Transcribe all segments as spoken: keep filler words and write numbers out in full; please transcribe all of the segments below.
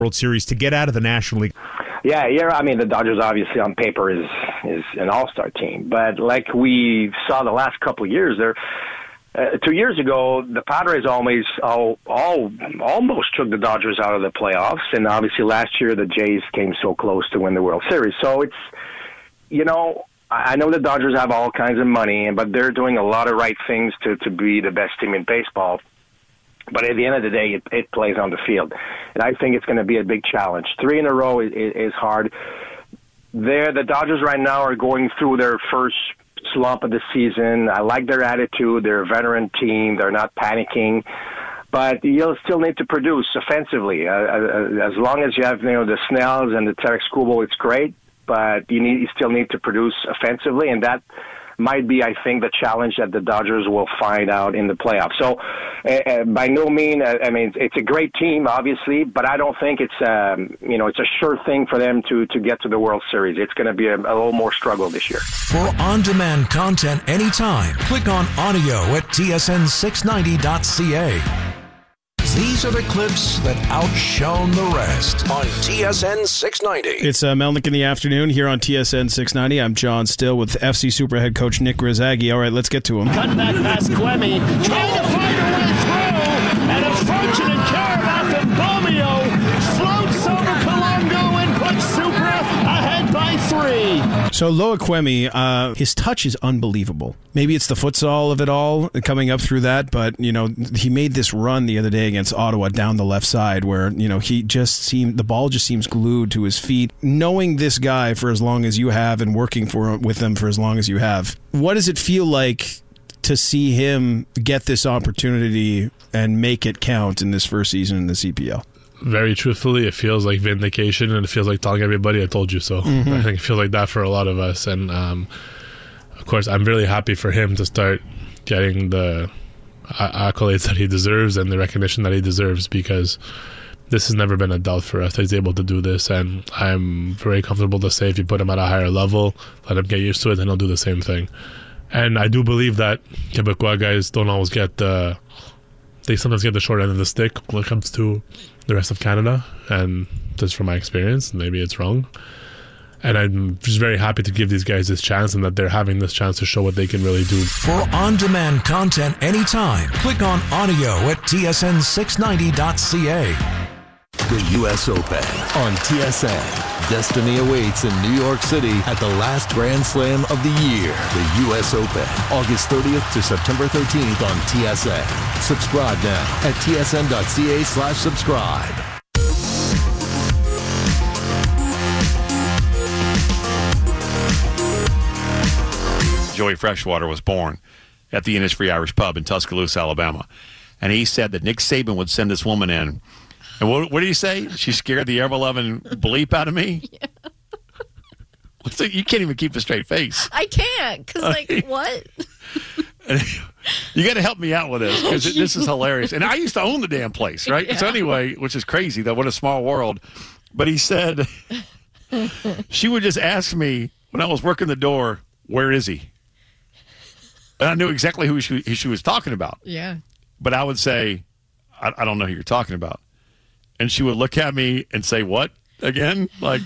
World Series to get out of the National League? Yeah, yeah. I mean, the Dodgers obviously on paper is is an all-star team, but like we saw the last couple of years, they're Uh, two years ago, the Padres always all, all almost took the Dodgers out of the playoffs, and obviously last year the Jays came so close to win the World Series. So it's, you know, I know the Dodgers have all kinds of money, but they're doing a lot of right things to, to be the best team in baseball. But at the end of the day, it, it plays on the field, and I think it's going to be a big challenge. Three in a row is, is hard. There, the Dodgers right now are going through their first slump of the season. I like their attitude. They're a veteran team. They're not panicking. But you'll still need to produce offensively. Uh, as long as you have, you know, the Snells and the Tarek Skubal, it's great. But you need, you still need to produce offensively, and that might be, I think, the challenge that the Dodgers will find out in the playoffs. So, uh, by no means, uh, I mean, it's a great team, obviously, but I don't think it's, um, you know, it's a sure thing for them to, to get to the World Series. It's going to be a, a little more struggle this year. For on-demand content anytime, click on audio at T S N six ninety dot C A. These are the clips that outshone the rest on T S N six ninety. It's uh, Melnick in the afternoon here on T S N six ninety. I'm John Still with F C Super head coach Nick Grizaghi. All right, let's get to him. Cut back past Clemmie, trying to find her way through, and a fortunate Karabakh and Bomio floats over Colombo and puts Supra ahead by three. So Loa Quemi, uh, his touch is unbelievable. Maybe it's the futsal of it all coming up through that, but you know he made this run the other day against Ottawa down the left side where you know he just seemed the ball just seems glued to his feet. Knowing this guy for as long as you have and working for with him for as long as you have, what does it feel like to see him get this opportunity and make it count in this first season in the C P L? Very truthfully, it feels like vindication, and it feels like telling everybody I told you so. Mm-hmm. I think it feels like that for a lot of us, and um, of course, I'm really happy for him to start getting the accolades that he deserves and the recognition that he deserves, because this has never been a doubt for us that he's able to do this, and I'm very comfortable to say if you put him at a higher level, let him get used to it, then he'll do the same thing. And I do believe that Quebecois guys don't always get the they sometimes get the short end of the stick when it comes to the rest of Canada, and just from my experience, maybe it's wrong. And I'm just very happy to give these guys this chance and that they're having this chance to show what they can really do. For on-demand content anytime, click on audio at T S N six ninety dot C A. The U S Open on T S N. Destiny awaits in New York City at the last Grand Slam of the year. The U S Open, August thirtieth to September thirteenth on T S N. Subscribe now at T S N dot C A slash subscribe. Joey Freshwater was born at the Innisfree Irish Pub in Tuscaloosa, Alabama. And he said that Nick Saban would send this woman in. And what, what did he say? She scared the ever-loving bleep out of me? Yeah. So you can't even keep a straight face. I can't, because, like, what? You got to help me out with this, because this is hilarious. And I used to own the damn place, right? Yeah. So anyway, which is crazy, though. What a small world. But he said she would just ask me when I was working the door, where is he? And I knew exactly who she, who she was talking about. Yeah. But I would say, I, I don't know who you're talking about. And she would look at me and say, what? Again? Like,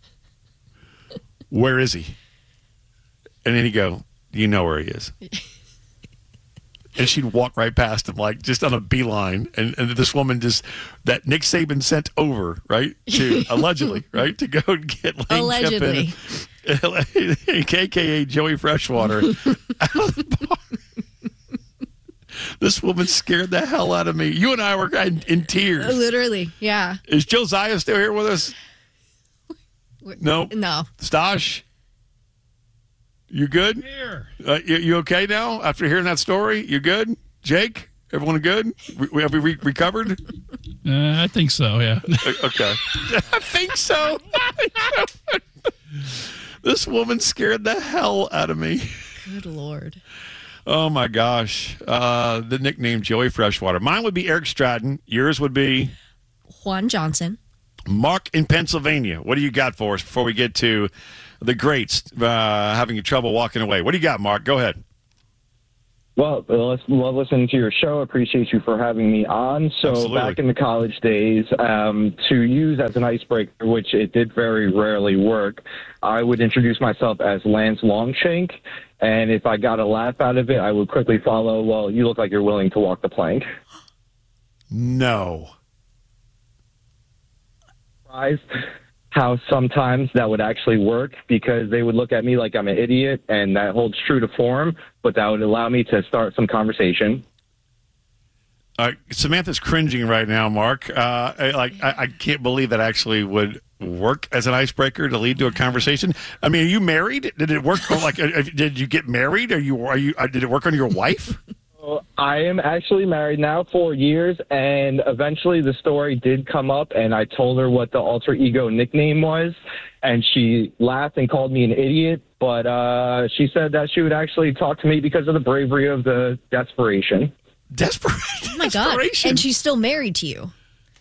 where is he? And then he'd go, you know where he is. And she'd walk right past him, like, just on a beeline. And, and this woman just, that Nick Saban sent over, right, to, allegedly, right, to go and get Lane allegedly. Kiffin, K K A Joey Freshwater, out of the bar. This woman scared the hell out of me. You and I were in, in tears. Literally, yeah. Is Josiah still here with us? No. No. Stosh? You good? Here. Uh, you, you okay now after hearing that story? You good? Jake? Everyone good? We, have we re- recovered? Uh, I think so, yeah. Okay. I think so. This woman scared the hell out of me. Good Lord. Oh, my gosh. Uh, the nickname Joey Freshwater. Mine would be Eric Stratton. Yours would be? Juan Johnson. Mark in Pennsylvania. What do you got for us before we get to the greats uh, having trouble walking away? What do you got, Mark? Go ahead. Well, love listening to your show. Appreciate you for having me on. So Absolutely. Back in the college days, um, to use as an icebreaker, which it did very rarely work, I would introduce myself as Lance Longshank. And if I got a laugh out of it, I would quickly follow, well, you look like you're willing to walk the plank. No. Surprised how sometimes that would actually work, because they would look at me like I'm an idiot, and that holds true to form, but that would allow me to start some conversation. Uh, Samantha's cringing right now, Mark. Uh, I, like I, I can't believe that actually would work as an icebreaker to lead to a conversation. I mean, are you married? Did it work? Like, uh, did you get married? Are you? Are you? Uh, did it work on your wife? I am actually married now four years, and eventually the story did come up, and I told her what the alter ego nickname was, and she laughed and called me an idiot, but uh, she said that she would actually talk to me because of the bravery of the desperation. Desperation? Oh, my God. And she's still married to you.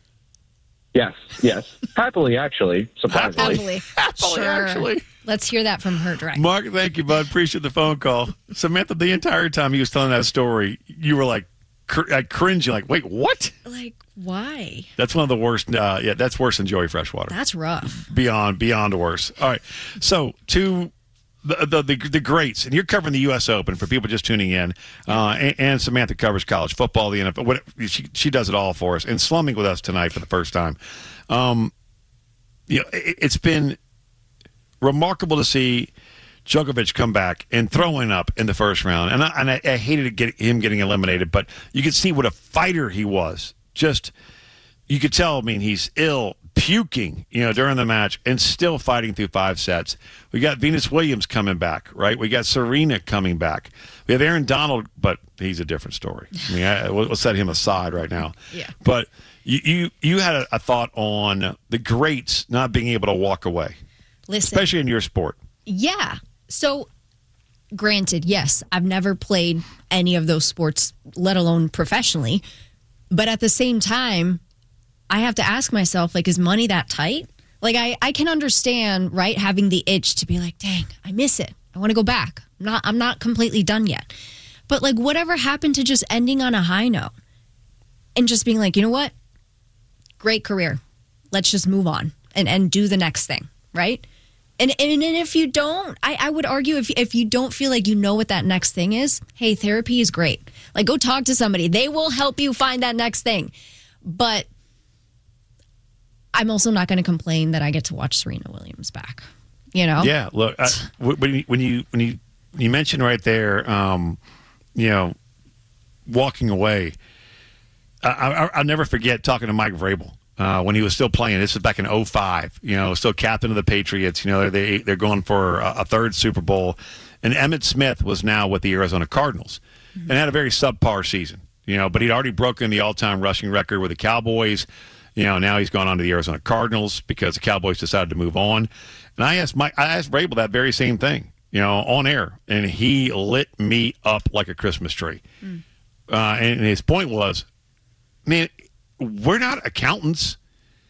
Yes, yes. Happily, actually, surprisingly. Happily. Happily, Sure. actually. Let's hear that from her directly. Mark, thank you, bud. Appreciate the phone call. Samantha, the entire time he was telling that story, you were like, cr- like cringing, like, wait, what? Like, why? That's one of the worst. Uh, yeah, that's worse than Joey Freshwater. That's rough. Beyond, beyond worse. All right. So, to the, the the the greats, and you're covering the U S Open for people just tuning in, uh, and, and Samantha covers college football, the N F L. What, she she does it all for us, and slumming with us tonight for the first time. Um, you know, it, it's been remarkable to see Djokovic come back and throwing up in the first round, and I, and I, I hated get, him getting eliminated, but you could see what a fighter he was. Just you could tell. I mean, he's ill, puking, you know, during the match, and still fighting through five sets. We got Venus Williams coming back, right? We got Serena coming back. We have Aaron Donald, but he's a different story. I mean, I, we'll set him aside right now. Yeah. But you you, you had a, a thought on the greats not being able to walk away, Listen. especially in your sport. Yeah. So, granted, yes, I've never played any of those sports, let alone professionally. But at the same time, I have to ask myself, like, is money that tight? Like, I, I can understand, right, having the itch to be like, dang, I miss it. I want to go back. I'm not, I'm not completely done yet. But, like, whatever happened to just ending on a high note and just being like, you know what? Great career. Let's just move on and, and do the next thing, right? And, and and if you don't, I, I would argue if if you don't feel like you know what that next thing is, hey, therapy is great. Like, go talk to somebody. They will help you find that next thing. But I'm also not going to complain that I get to watch Serena Williams back. You know? Yeah. Look, I, when you when you when you you mentioned right there, um, you know, walking away. I, I, I'll never forget talking to Mike Vrabel. Uh, when he was still playing. This was back in oh five, you know, still captain of the Patriots. You know, they, they're going for a, a third Super Bowl. And Emmitt Smith was now with the Arizona Cardinals mm-hmm. and had a very subpar season, you know, but he'd already broken the all-time rushing record with the Cowboys. You know, now he's gone on to the Arizona Cardinals because the Cowboys decided to move on. And I asked Mike, I asked Vrabel that very same thing, you know, on air, and he lit me up like a Christmas tree. Mm. Uh, and his point was, man, we're not accountants.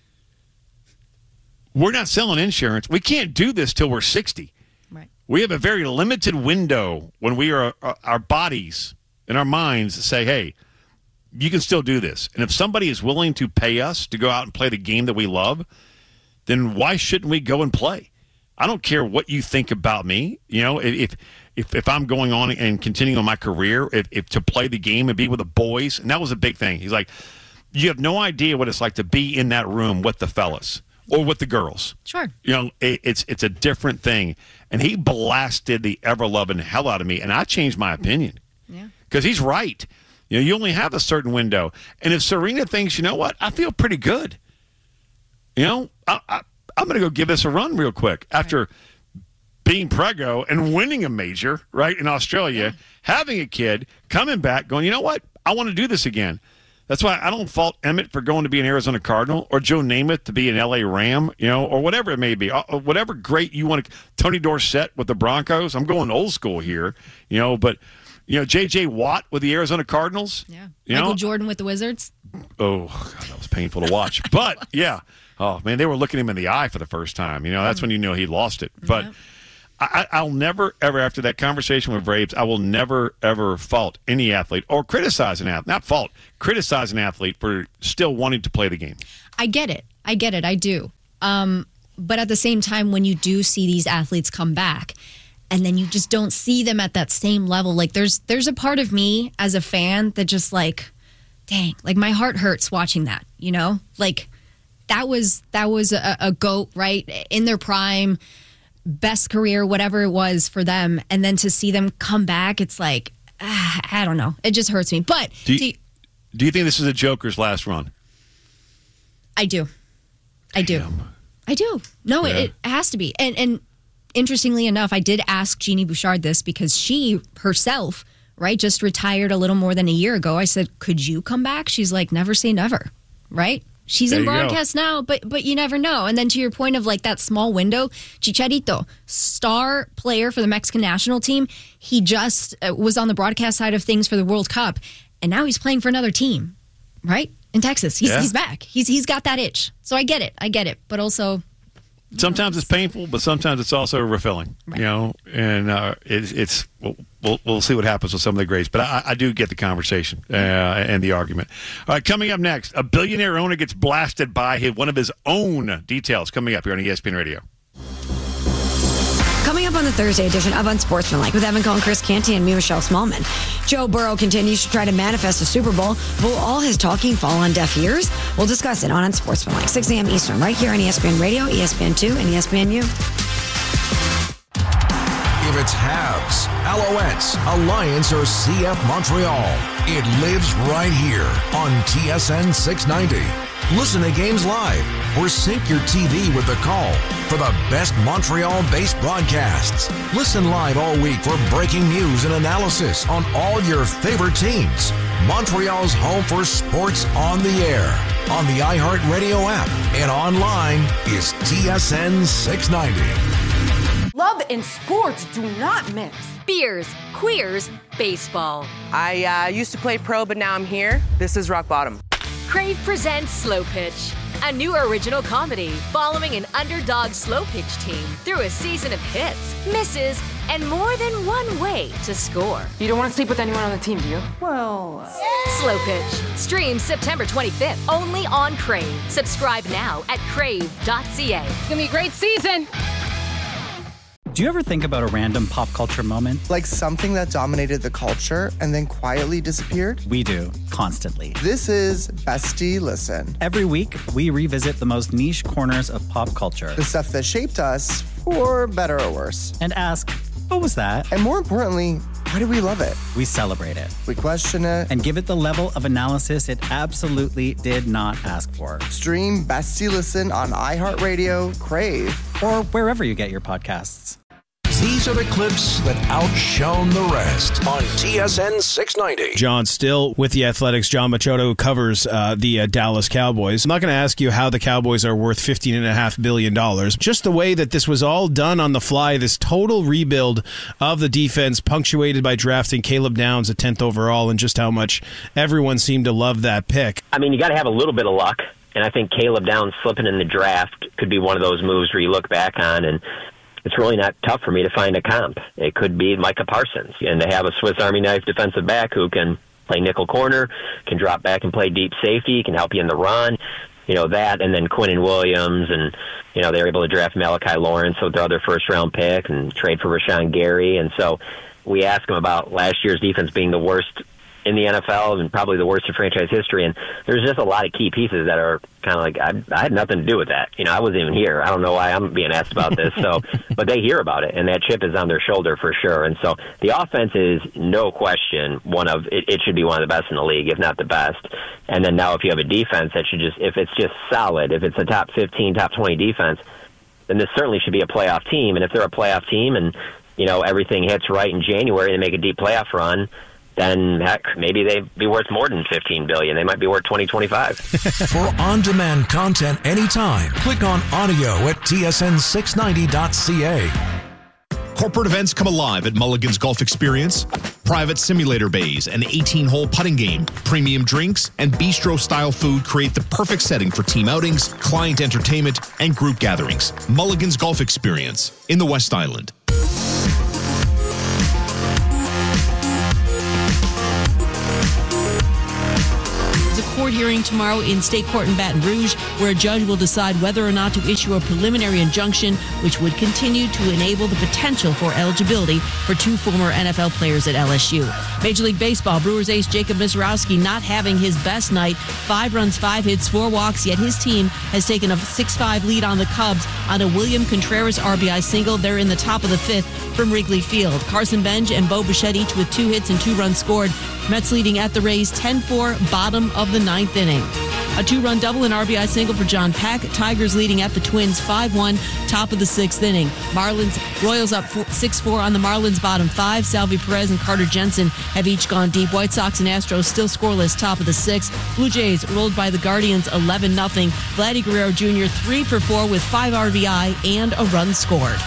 We're not selling insurance. We can't do this till we're sixty. Right. We have a very limited window when we are uh, our bodies and our minds say, hey, you can still do this. And if somebody is willing to pay us to go out and play the game that we love, then why shouldn't we go and play? I don't care what you think about me. You know, if if if I'm going on and continuing on my career, if, if to play the game and be with the boys, and that was a big thing. He's like, you have no idea what it's like to be in that room with the fellas or with the girls. Sure. You know, it, it's it's a different thing. And he blasted the ever-loving hell out of me, and I changed my opinion. Yeah. Because he's right. You know, you only have a certain window. And if Serena thinks, you know what, I feel pretty good. You know, I, I, I'm going to go give this a run real quick. After right. being preggo and winning a major, right, in Australia, yeah. having a kid, coming back, going, you know what, I want to do this again. That's why I don't fault Emmitt for going to be an Arizona Cardinal or Joe Namath to be an L A Ram, you know, or whatever it may be. Whatever great you want to – Tony Dorsett with the Broncos. I'm going old school here, you know, but, you know, J J. Watt with the Arizona Cardinals. Yeah. You Michael know? Jordan with the Wizards. Oh, God, that was painful to watch. But, yeah. Oh, man, they were looking him in the eye for the first time. You know, that's when you know he lost it. But I, I'll never, ever, after that conversation with Braves, I will never, ever fault any athlete or criticize an athlete. Not fault, criticize an athlete for still wanting to play the game. I get it. I get it. I do. Um, but at the same time, when you do see these athletes come back and then you just don't see them at that same level, like there's there's a part of me as a fan that just like, dang, like my heart hurts watching that, you know? Like that was, that was a, a GOAT, right? In their prime, best career, whatever it was for them, and then to see them come back, it's like, ah, I don't know. It just hurts me. But do you, do you, do you think this is a Joker's last run? I do. I do. Damn. I do. No, Yeah. it, it has to be. And and interestingly enough, I did ask Jeannie Bouchard this because she herself, right, just retired a little more than a year ago. I said, could you come back? She's like, never say never, right? She's There in you go. broadcast now, but but you never know. And then to your point of like that small window, Chicharito, star player for the Mexican national team, he just uh, was on the broadcast side of things for the World Cup, and now he's playing for another team, right? In Texas. He's Yeah. he's back. He's he's got that itch. So I get it. I get it. But also Sometimes it's painful, but sometimes it's also refilling. You know, and uh, it, it's we'll, we'll we'll see what happens with some of the greats. But I, I do get the conversation uh, and the argument. All right, coming up next, a billionaire owner gets blasted by his, one of his own details. Coming up here on E S P N Radio. Coming up on the Thursday edition of Unsportsmanlike with Evan Cohen, Chris Canty, and me, Michelle Smallman. Joe Burrow continues to try to manifest a Super Bowl. Will all his talking fall on deaf ears? We'll discuss it on Unsportsmanlike, six a.m. Eastern, right here on E S P N Radio, E S P N two, and E S P N U. If it's Habs, Alouettes, Alliance, or C F Montreal, it lives right here on T S N six ninety. Listen to games live or sync your T V with the call for the best Montreal-based broadcasts. Listen live all week for breaking news and analysis on all your favorite teams. Montreal's home for sports on the air, on the iHeartRadio app, and online is T S N six ninety. Love and sports do not mix. Beers, queers, baseball. I uh, used to play pro, but now I'm here. This is rock bottom. Crave presents Slow Pitch, a new original comedy following an underdog slow pitch team through a season of hits, misses, and more than one way to score. You don't want to sleep with anyone on the team, do you? Well, uh... Slow Pitch streams September twenty-fifth only on Crave. Subscribe now at crave dot c a. It's gonna be a great season. Do you ever think about a random pop culture moment? Like something that dominated the culture and then quietly disappeared? We do, constantly. This is Bestie Listen. Every week, we revisit the most niche corners of pop culture. The stuff that shaped us, for better or worse. And ask, what was that? And more importantly, why do we love it? We celebrate it. We question it. And give it the level of analysis it absolutely did not ask for. Stream Bestie Listen on iHeartRadio, Crave, or wherever you get your podcasts. These are the clips that outshone the rest on T S N six ninety. John Still with the Athletics. John Machado, who covers uh, the uh, Dallas Cowboys. I'm not going to ask you how the Cowboys are worth fifteen point five billion dollars. Just the way that this was all done on the fly, this total rebuild of the defense, punctuated by drafting Caleb Downs at tenth overall, and just how much everyone seemed to love that pick. I mean, you got to have a little bit of luck, and I think Caleb Downs slipping in the draft could be one of those moves where you look back on and it's really not tough for me to find a comp. It could be Micah Parsons, and to have a Swiss Army knife defensive back who can play nickel corner, can drop back and play deep safety, can help you in the run, you know, that, and then Quinnen Williams, and, you know, they were able to draft Malachi Lawrence with their other first-round pick and trade for Rashawn Gary, and so we asked him about last year's defense being the worst in the N F L and probably the worst in franchise history, and there's just a lot of key pieces that are kind of like, I, I had nothing to do with that. You know, I wasn't even here. I don't know why I'm being asked about this. So, but they hear about it, and that chip is on their shoulder for sure. And so the offense is no question one of, it, it should be one of the best in the league, if not the best. And then now if you have a defense that should just, if it's just solid, if it's a top fifteen, top twenty defense, then this certainly should be a playoff team. And if they're a playoff team and, you know, everything hits right in January and they make a deep playoff run, then heck, maybe they'd be worth more than fifteen billion dollars. They might be worth twenty, twenty-five. For on-demand content anytime, click on audio at T S N six ninety dot C A. Corporate events come alive at Mulligan's Golf Experience. Private simulator bays, an eighteen-hole putting game, premium drinks, and bistro-style food create the perfect setting for team outings, client entertainment, and group gatherings. Mulligan's Golf Experience in the West Island. court hearing tomorrow in state court in Baton Rouge, where a judge will decide whether or not to issue a preliminary injunction, which would continue to enable the potential for eligibility for two former N F L players at L S U. Major League Baseball, Brewers ace Jacob Misiorowski not having his best night. Five runs, five hits, four walks, yet his team has taken a six five lead on the Cubs on a William Contreras R B I single. They're in the top of the fifth from Wrigley Field. Carson Benj and Bo Bichette each with two hits and two runs scored. Mets leading at the Rays ten four, bottom of the ninth inning. A two-run double and R B I single for John Pack. Tigers leading at the Twins five one, top of the sixth inning. Marlins, Royals up six four on the Marlins bottom five. Salvi Perez and Carter Jensen have each gone deep. White Sox and Astros still scoreless, top of the sixth. Blue Jays rolled by the Guardians eleven nothing. Vladdy Guerrero Junior three for four with five R B I and a run scored.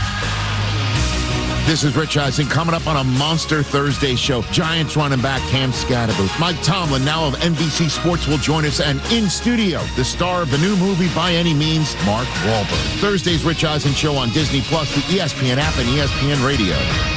This is Rich Eisen coming up on a Monster Thursday show. Giants running back Cam Scatterboo. Mike Tomlin, now of N B C Sports, will join us, and in studio, the star of the new movie By Any Means, Mark Wahlberg. Thursday's Rich Eisen show on Disney Plus, the E S P N app, and E S P N Radio.